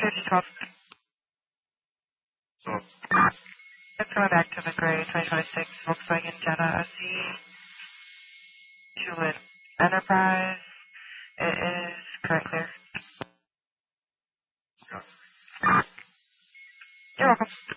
12. Let's go back to the gray 2026 Volkswagen Jetta SE. Tulip Enterprise. It is current clear. You're welcome.